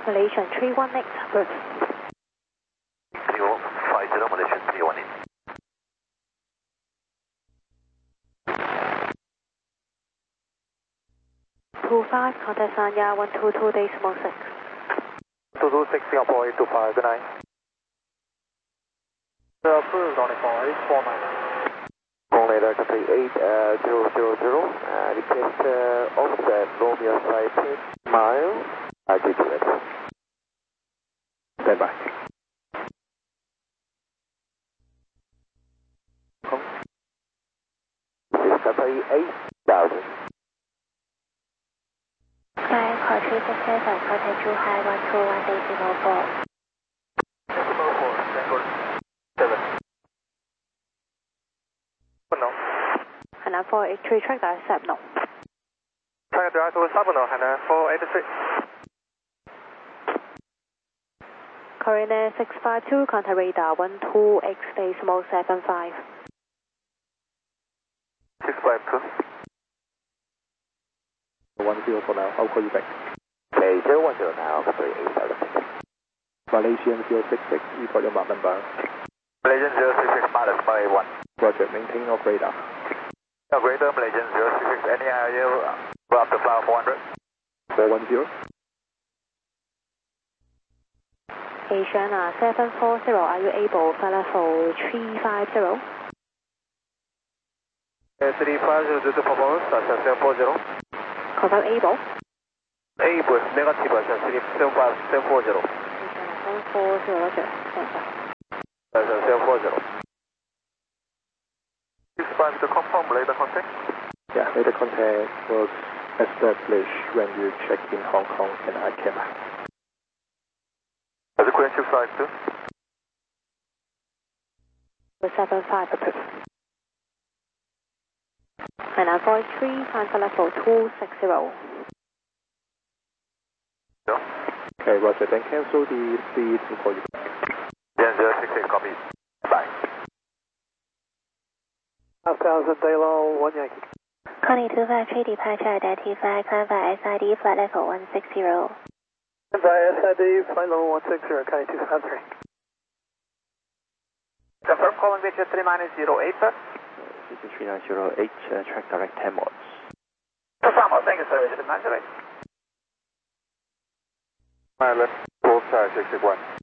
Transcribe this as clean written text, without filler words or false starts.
Malaysian 318, approved. 3050 Malaysian 318. 25, contact Sanya 122.6. 226 Singapore 825, good night. Approved on 4849. Later, country 8000, request offset Romeo flight 10 miles, altitude. Stand by. This is country 8000. Sky, call 367, contact Zhuhai 121.04. Decimal 4, Tango 7. No. Hainan 483, track direct 7 no. Track direct 7 no, Hainan 483. Korean 652, contact radar 12x.75. 652. 10 for now, I'll call you back. Okay, 010 now, country 8000. Malaysian 066, you got your map number. Malaysian 066, Malaysian 581. Roger, maintain off radar. Operator Malaysian 066, any area go up to flight 400? 410. Asian 740, are you able flight level 350? 350 due to performance, Asian 740. Confirm able? Able, negative, Asian 740. Asian 740, roger. Thanks. Asian 740. 65 to confirm later contact? Yeah, later contact was established when you check in Hong Kong and I came back. As a question 252. 75, approved. Hainan 43, climb for level 260. Yeah. Okay, Roger, then cancel the speed and call you back. Yeah, 068, copy. Bye. 1000 Dalo 1 Yankee. Connie 253, departure identify, climb by SID, flight level 160. By SID, flight level 160, Connie 253. Confirm calling VH 3908, sir. This is 3908, track direct 10 miles. Confirm, thank you, sir. VH 3908. Pilot, full star 61.